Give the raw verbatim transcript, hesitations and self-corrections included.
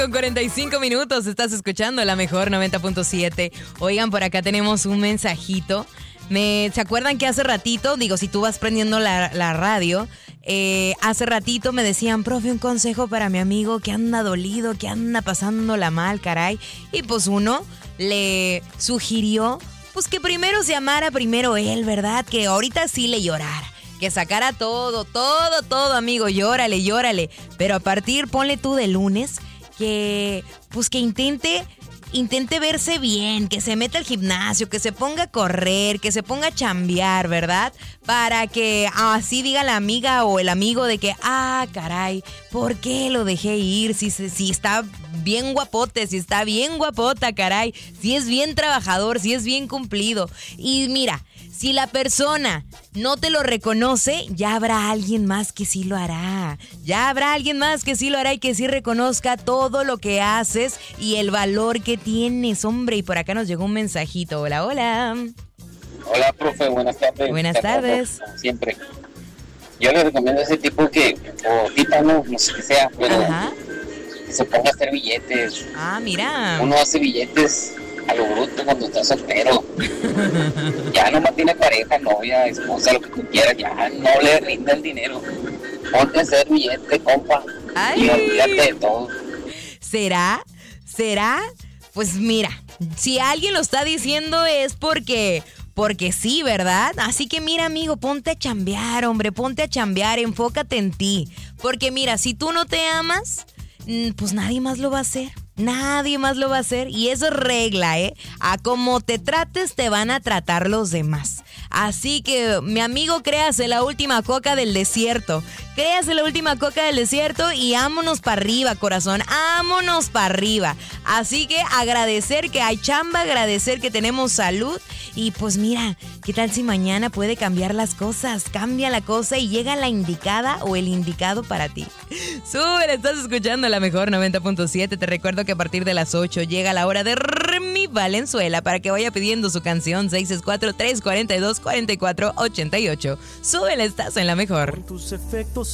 Con cuarenta y cinco minutos estás escuchando la mejor noventa punto siete. Oigan, por acá tenemos un mensajito. Me, ¿Se acuerdan que hace ratito, digo, si tú vas prendiendo la, la radio, eh, hace ratito me decían, profe, un consejo para mi amigo que anda dolido, que anda pasándola mal, caray? Y pues uno le sugirió, pues que primero se amara primero él, ¿verdad? Que ahorita sí le llorara. Que sacara todo, todo, todo, amigo, llórale, llórale. Pero a partir, ponle tú de lunes, que pues que intente, intente verse bien, que se meta al gimnasio, que se ponga a correr, que se ponga a chambear, ¿verdad? Para que así diga la amiga o el amigo de que, ah, caray, ¿por qué lo dejé ir? Si, si está bien guapote, si está bien guapota, caray, si es bien trabajador, si es bien cumplido. Y mira, si la persona no te lo reconoce, ya habrá alguien más que sí lo hará. Ya habrá alguien más que sí lo hará y que sí reconozca todo lo que haces y el valor que tienes, hombre. Y por acá nos llegó un mensajito. Hola, hola. Hola, profe. Buenas tardes. Buenas tardes. Como siempre. Yo le recomiendo a ese tipo que, o tipa, no, no sé qué sea, pero Ajá. que se ponga a hacer billetes. Ah, mira. Uno hace billetes a lo bruto cuando está soltero. Ya nomás tiene pareja, novia, esposa, lo que tú quieras, ya no le rinda el dinero. Ponte a hacer billete, compa. Ay. Y olvídate de todo. ¿Será? ¿Será? Pues mira, si alguien lo está diciendo es porque... Porque sí, ¿verdad? Así que mira, amigo, ponte a chambear, hombre, ponte a chambear, enfócate en ti. Porque mira, si tú no te amas, pues nadie más lo va a hacer. Nadie más lo va a hacer y eso es regla, ¿eh? A como te trates te van a tratar los demás. Así que, mi amigo, créase la última coca del desierto. Créase la última coca del desierto y ámonos para arriba, corazón. Ámonos para arriba. Así que agradecer que hay chamba, agradecer que tenemos salud. Y pues mira, ¿qué tal si mañana puede cambiar las cosas? Cambia la cosa y llega la indicada o el indicado para ti. Sube, estás escuchando la mejor noventa punto siete. Te recuerdo que a partir de las ocho llega la hora de Remy Valenzuela para que vaya pidiendo su canción seis seis cuatro, tres cuatro dos, cuatro cuatro ocho ocho. Súbele, estás en la mejor.